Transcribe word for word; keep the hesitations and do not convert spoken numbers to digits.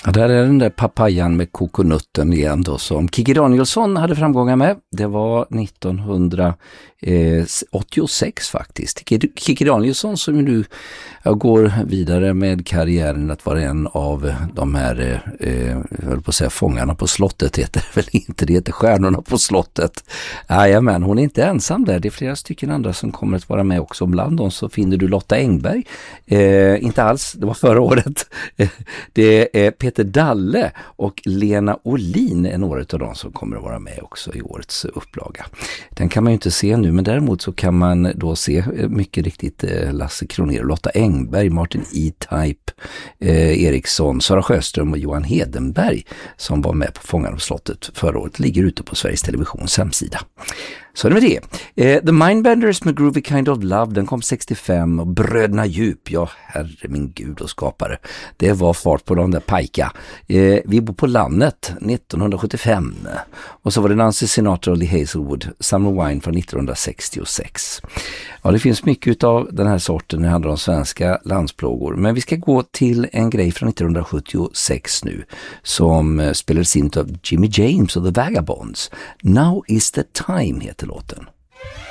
Ja, där är den där papayan med kokonutten igen då, som Kikki Danielsson hade framgångar med. Det var nittonhundraåttiosex faktiskt. Kikki Danielsson som nu går vidare med karriären att vara en av de här, eh, jag höll på att säga fångarna på slottet, heter det väl inte, det heter Stjärnorna på slottet. Jajamän, hon är inte ensam där, det är flera stycken andra som kommer att vara med också. Bland dem så finner du Lotta Engberg, eh, inte alls, det var förra året. Det är Peter Dalle och Lena Olin är några av dem som kommer att vara med också i årets upplaga. Den kan man ju inte se nu, men däremot så kan man då se mycket riktigt Lasse Kronér, Lotta Engberg, Martin E-Type, eh, Eriksson, Sara Sjöström och Johan Hedenberg som var med på Fångarna på slottet förra året, ligger ute på Sveriges Televisions hemsida. Så är det med det. Eh, The Mindbenders med Groovy Kind of Love, den kom sextiofem, och Bröderna Djup, ja herre min gud och skapare. Det var fart på de där pajka. Eh, vi bor på landet nittonhundrasjuttiofem. Och så var det Nancy Sinatra och Lee Hazelwood, Summer Wine från nittonhundrasextiosex. Ja, det finns mycket av den här sorten när det handlar om svenska landsplågor. Men vi ska gå till en grej från nittonhundrasjuttiosex nu som spelades in av Jimmy James och The Vagabonds. Now is the time heter låten.